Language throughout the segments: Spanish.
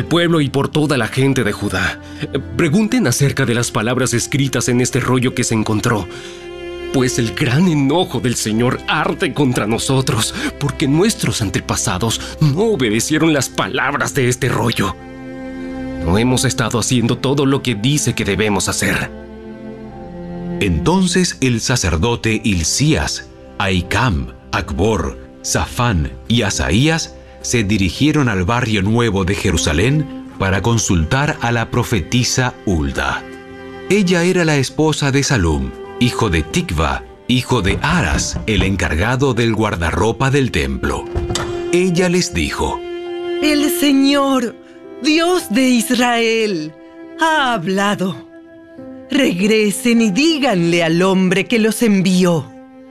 pueblo y por toda la gente de Judá. Pregunten acerca de las palabras escritas en este rollo que se encontró, pues el gran enojo del Señor arde contra nosotros, porque nuestros antepasados no obedecieron las palabras de este rollo. No hemos estado haciendo todo lo que dice que debemos hacer. Entonces el sacerdote Hilcías, Ahicam, Acbor, Safán y Asaías se dirigieron al barrio nuevo de Jerusalén para consultar a la profetisa Hulda. Ella era la esposa de Salum, hijo de Tikva, hijo de Aras, el encargado del guardarropa del templo. Ella les dijo: El Señor, Dios de Israel, ha hablado. Regresen y díganle al hombre que los envió.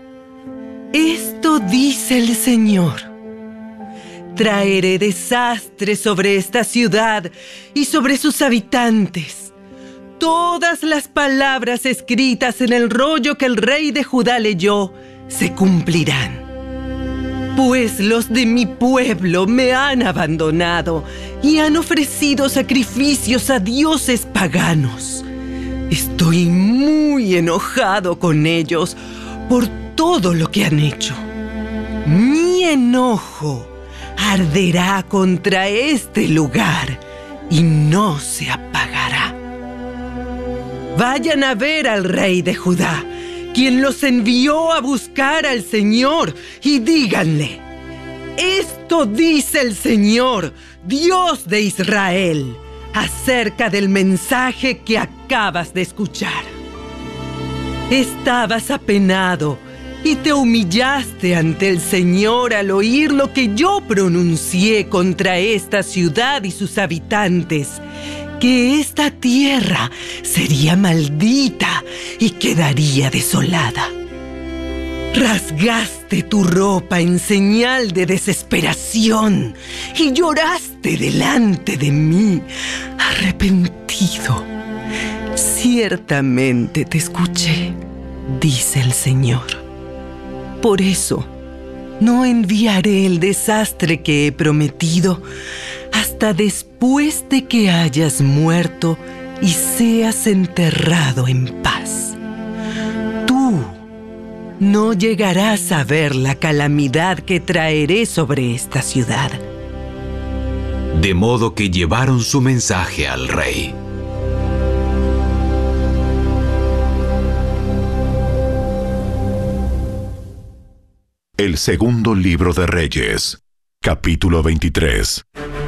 Esto dice el Señor: traeré desastre sobre esta ciudad y sobre sus habitantes. Todas las palabras escritas en el rollo que el rey de Judá leyó se cumplirán. Pues los de mi pueblo me han abandonado y han ofrecido sacrificios a dioses paganos. Estoy muy enojado con ellos por todo lo que han hecho. Mi enojo arderá contra este lugar y no se apagará. Vayan a ver al rey de Judá, quien los envió a buscar al Señor, y díganle: esto dice el Señor, Dios de Israel, acerca del mensaje que acabas de escuchar. Estabas apenado y te humillaste ante el Señor al oír lo que yo pronuncié contra esta ciudad y sus habitantes, que esta tierra sería maldita y quedaría desolada. Rasgaste tu ropa en señal de desesperación y lloraste delante de mí, arrepentido. Ciertamente te escuché, dice el Señor. Por eso, no enviaré el desastre que he prometido hasta después de que hayas muerto y seas enterrado en paz. Tú no llegarás a ver la calamidad que traeré sobre esta ciudad. De modo que llevaron su mensaje al rey. El segundo libro de Reyes, capítulo 23.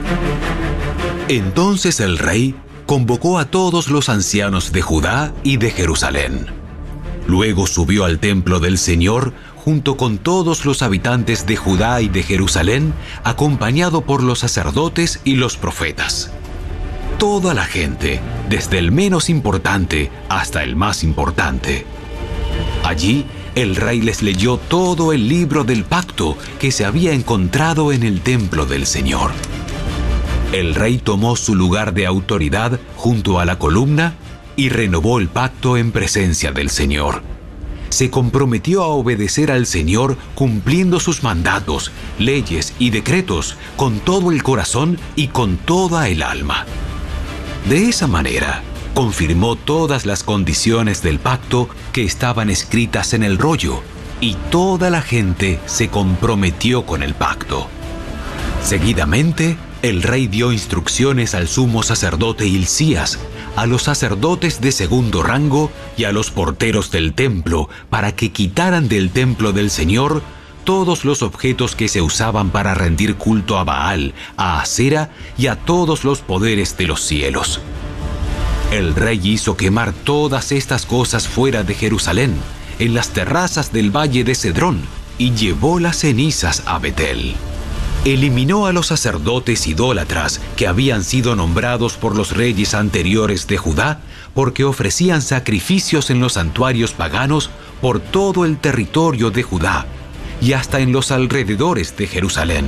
Entonces el rey convocó a todos los ancianos de Judá y de Jerusalén. Luego subió al templo del Señor junto con todos los habitantes de Judá y de Jerusalén, acompañado por los sacerdotes y los profetas. Toda la gente, desde el menos importante hasta el más importante. Allí, el rey les leyó todo el libro del pacto que se había encontrado en el templo del Señor. El rey tomó su lugar de autoridad junto a la columna y renovó el pacto en presencia del Señor. Se comprometió a obedecer al Señor cumpliendo sus mandatos, leyes y decretos con todo el corazón y con toda el alma. De esa manera, confirmó todas las condiciones del pacto que estaban escritas en el rollo, y toda la gente se comprometió con el pacto. Seguidamente, el rey dio instrucciones al sumo sacerdote Hilcías, a los sacerdotes de segundo rango y a los porteros del templo para que quitaran del templo del Señor todos los objetos que se usaban para rendir culto a Baal, a Asera y a todos los poderes de los cielos. El rey hizo quemar todas estas cosas fuera de Jerusalén, en las terrazas del valle de Cedrón, y llevó las cenizas a Betel. Eliminó a los sacerdotes idólatras que habían sido nombrados por los reyes anteriores de Judá, porque ofrecían sacrificios en los santuarios paganos por todo el territorio de Judá y hasta en los alrededores de Jerusalén.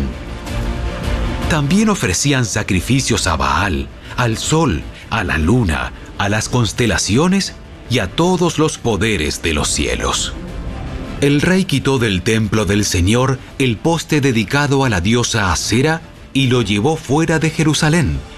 También ofrecían sacrificios a Baal, al sol, a la luna, a las constelaciones y a todos los poderes de los cielos. El rey quitó del templo del Señor el poste dedicado a la diosa Asera y lo llevó fuera de Jerusalén,